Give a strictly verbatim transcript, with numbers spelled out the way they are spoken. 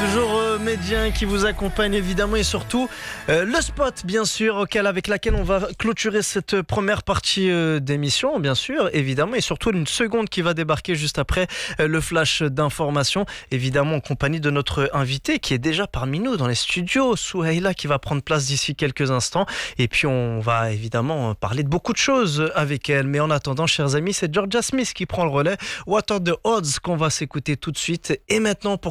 toujours euh, Médien qui vous accompagne évidemment et surtout euh, le spot bien sûr auquel, avec laquelle on va clôturer cette première partie euh, d'émission bien sûr évidemment et surtout une seconde qui va débarquer juste après euh, le flash d'information évidemment en compagnie de notre invité qui est déjà parmi nous dans les studios, Souheila, qui va prendre place d'ici quelques instants et puis on va évidemment parler de beaucoup de choses avec elle, mais en attendant chers amis c'est Jorja Smith qui prend le relais. What are the odds qu'on va s'écouter tout de suite et maintenant pour